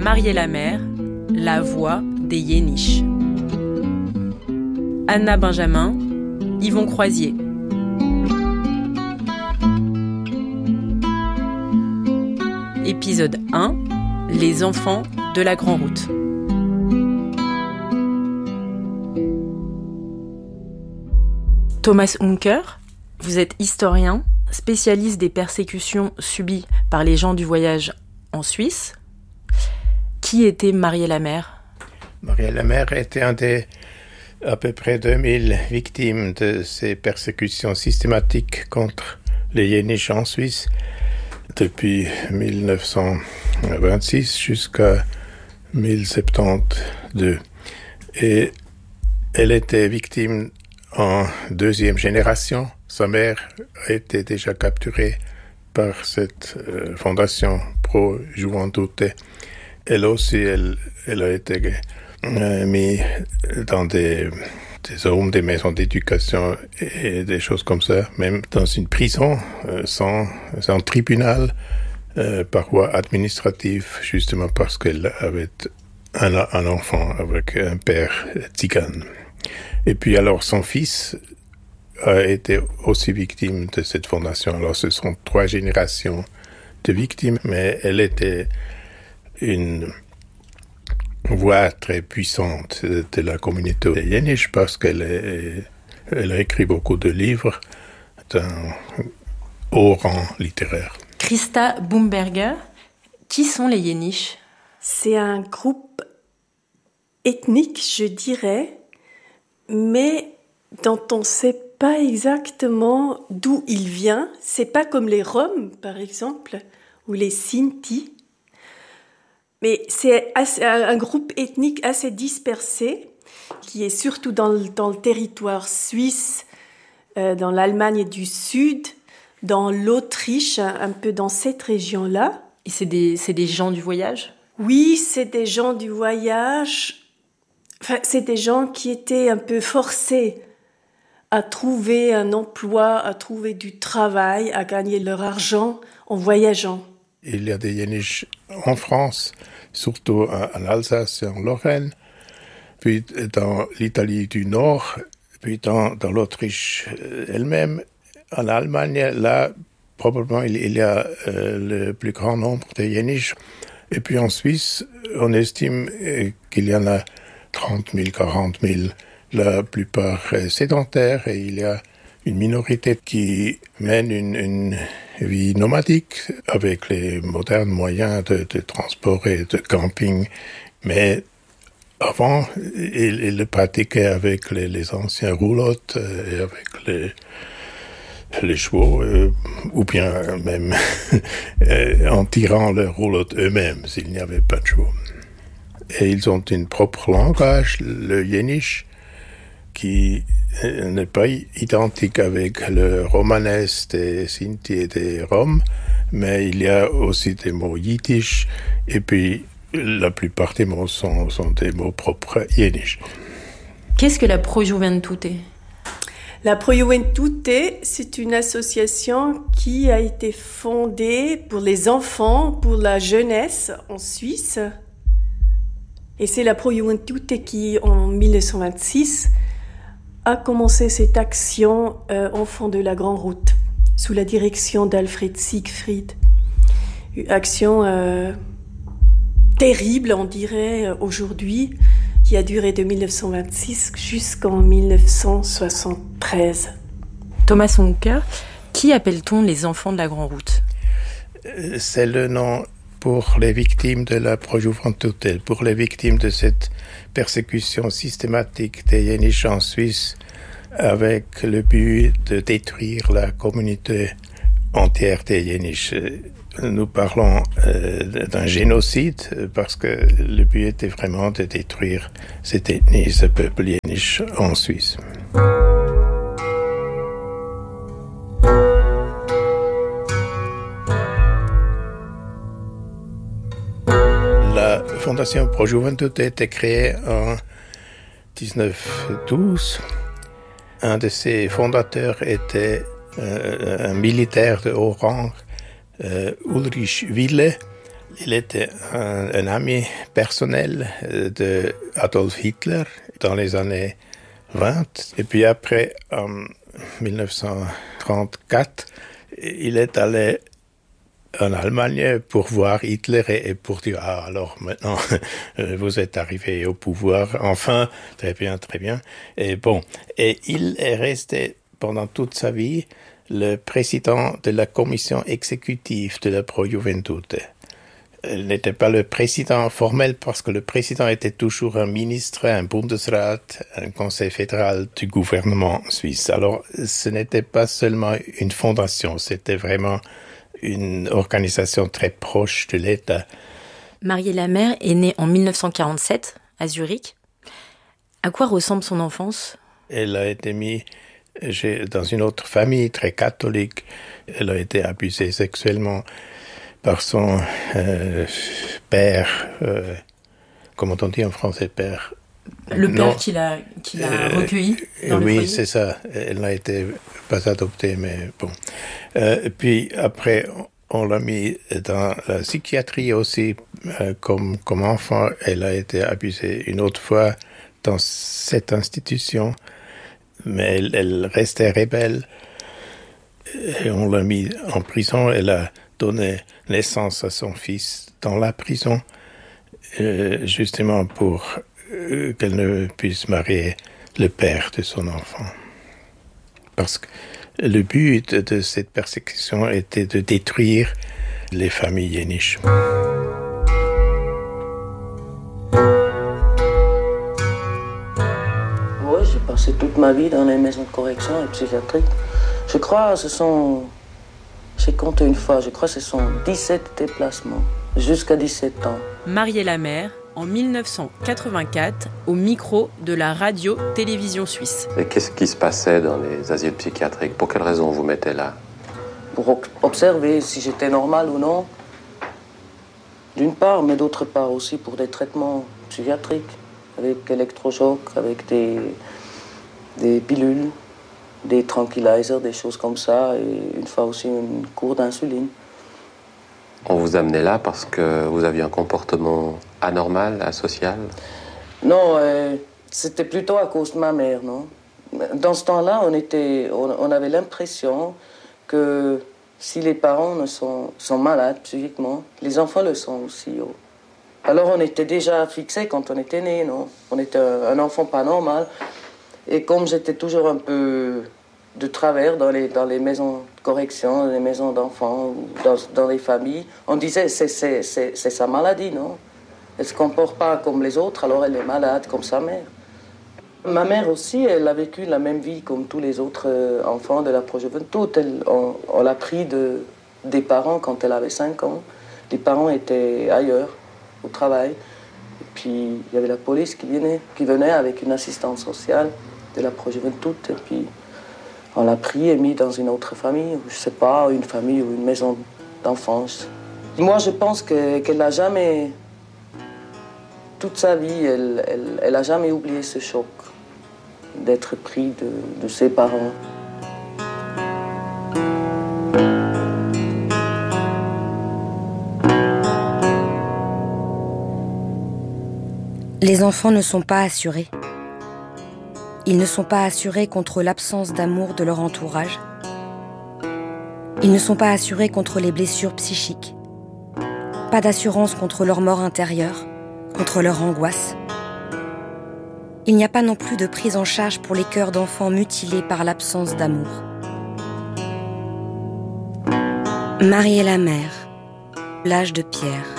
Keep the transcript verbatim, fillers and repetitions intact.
Mariella Mer, la voix des Yéniches. Anna Benjamin, Yvon Croisier. Épisode un, les enfants de la Grande Route. Thomas Unker, vous êtes historien, spécialiste des persécutions subies par les gens du voyage en Suisse. Qui était Mariella Mer ? Mariella Mer était un des à peu près deux mille victimes de ces persécutions systématiques contre les Yéniches en Suisse depuis dix-neuf cent vingt-six jusqu'à mille soixante-douze. Et elle était victime en deuxième génération. Sa mère a été déjà capturée par cette euh, fondation pro-Juventude. Elle aussi, elle, elle a été euh, mise dans des, des homes, des maisons d'éducation et des choses comme ça, même dans une prison euh, sans, sans tribunal euh, par voie administrative, justement parce qu'elle avait un, un enfant avec un père tzigane. Et puis alors son fils a été aussi victime de cette fondation. Alors ce sont trois générations de victimes, mais elle était une voix très puissante de la communauté yéniche parce qu'elle est, elle a écrit beaucoup de livres d'un haut rang littéraire. Christa Bumberger, qui sont les Yéniches ? C'est un groupe ethnique, je dirais, mais dont on ne sait pas exactement d'où il vient. C'est pas comme les Roms, par exemple, ou les Sinti. Mais c'est assez, un groupe ethnique assez dispersé, qui est surtout dans le, dans le territoire suisse, euh, dans l'Allemagne du Sud, dans l'Autriche, un, un peu dans cette région-là. Et c'est des, c'est des gens du voyage ? Oui, c'est des gens du voyage. Enfin, c'est des gens qui étaient un peu forcés à trouver un emploi, à trouver du travail, à gagner leur argent en voyageant. Il y a des Yéniches en France, surtout en Alsace et en Lorraine, puis dans l'Italie du Nord, puis dans, dans l'Autriche elle-même. En Allemagne, là, probablement, il y a euh, le plus grand nombre de Yéniches. Et puis en Suisse, on estime qu'il y en a trente mille, quarante mille, la plupart sédentaires, et il y a une minorité qui mène une, une vie nomadique avec les modernes moyens de, de transport et de camping. Mais avant, ils, ils le pratiquaient avec les, les anciens roulottes et avec les, les chevaux, euh, ou bien même en tirant leurs roulottes eux-mêmes s'il n'y avait pas de chevaux. Et ils ont un propre langage, le yéniche, qui n'est pas identique avec le romanesque des Sinti et des Roms, mais il y a aussi des mots yiddish, et puis la plupart des mots sont, sont des mots propres yéniches. Qu'est-ce que la Pro-Juventude ? La Pro-Juventude, c'est une association qui a été fondée pour les enfants, pour la jeunesse en Suisse. Et c'est la Pro-Juventude qui, en dix-neuf cent vingt-six, a commencé cette action euh, Enfants de la Grande Route, sous la direction d'Alfred Siegfried. Une action euh, terrible, on dirait, aujourd'hui, qui a duré de dix-neuf cent vingt-six jusqu'en dix-neuf cent soixante-treize. Thomas Unker, qui appelle-t-on les enfants de la Grande Route ? C'est le nom pour les victimes de la Pro-Juventude, pour les victimes de cette persécution systématique des Yéniches en Suisse, avec le but de détruire la communauté entière des Yéniches. Nous parlons euh, d'un génocide parce que le but était vraiment de détruire cette ethnie, ce peuple yéniche en Suisse. La Fondation Pro-Juventude a été créée en dix-neuf cent douze. Un de ses fondateurs était euh, un militaire de haut rang, euh, Ulrich Wille, Il était un, un ami personnel de Adolf Hitler dans les années vingt. Et puis après, en dix-neuf cent trente-quatre, il est allé en Allemagne pour voir Hitler et, et pour dire « Ah, alors maintenant, vous êtes arrivé au pouvoir. Enfin, très bien, très bien. » Et bon, et il est resté pendant toute sa vie le président de la commission exécutive de la Pro Juventute. Il n'était pas le président formel parce que le président était toujours un ministre, un Bundesrat, un conseil fédéral du gouvernement suisse. Alors, ce n'était pas seulement une fondation, c'était vraiment une organisation très proche de l'État. Marielle Lamère est née en dix-neuf cent quarante-sept à Zurich. À quoi ressemble son enfance ? Elle a été mise dans une autre famille très catholique. Elle a été abusée sexuellement par son euh, père, euh, comment on dit en français, père? Le père non, qui l'a, qui l'a euh, recueilli dans oui, le foyer. Oui, c'est ça. Elle n'a été pas adoptée, mais bon. Euh, puis après, on l'a mis dans la psychiatrie aussi euh, comme, comme enfant. Elle a été abusée une autre fois dans cette institution, mais elle, elle restait rebelle. Et on l'a mis en prison. Elle a donné naissance à son fils dans la prison, euh, justement pour euh, qu'elle ne puisse marier le père de son enfant. Parce que le but de cette persécution était de détruire les familles yéniches. Oui, j'ai passé toute ma vie dans les maisons de correction et psychiatriques. Je crois que ce sont... J'ai compté une fois, je crois que ce sont dix-sept déplacements, jusqu'à dix-sept ans. Marielle Lamère, en dix-neuf cent quatre-vingt-quatre, au micro de la radio-télévision suisse. Et qu'est-ce qui se passait dans les asiles psychiatriques ? Pour quelle raison vous mettez là ? Pour observer si j'étais normal ou non, d'une part, mais d'autre part aussi pour des traitements psychiatriques, avec électrochocs, avec des, des pilules, des tranquilizers, des choses comme ça, et une fois aussi une cour d'insuline. On vous amenait là parce que vous aviez un comportement anormal, asocial ? Non, euh, c'était plutôt à cause de ma mère, non ? Dans ce temps-là, on, était, on, on avait l'impression que si les parents ne sont, sont malades psychiquement, les enfants le sont aussi. Oh. Alors on était déjà fixés quand on était né, non ? On était un, un enfant pas normal. Et comme j'étais toujours un peu de travers dans les, dans les maisons de correction, dans les maisons d'enfants, ou dans, dans les familles, on disait c'est, c'est, c'est, c'est sa maladie, non ? Elle ne se comporte pas comme les autres, alors elle est malade comme sa mère. Ma mère aussi, elle a vécu la même vie comme tous les autres enfants de la Pro Juventute. Elle, on, on l'a pris de, des parents quand elle avait cinq ans. Les parents étaient ailleurs, au travail. Et puis, il y avait la police qui venait, qui venait avec une assistante sociale de la Pro Juventute. Et puis, on l'a pris et mis dans une autre famille, je ne sais pas, une famille ou une maison d'enfance. Moi, je pense que, qu'elle n'a jamais... Toute sa vie, elle n'a jamais oublié ce choc d'être pris de, de ses parents. Les enfants ne sont pas assurés. Ils ne sont pas assurés contre l'absence d'amour de leur entourage. Ils ne sont pas assurés contre les blessures psychiques. Pas d'assurance contre leur mort intérieure, contre leur angoisse. Il n'y a pas non plus de prise en charge pour les cœurs d'enfants mutilés par l'absence d'amour. Marielle Lamère, l'âge de pierre.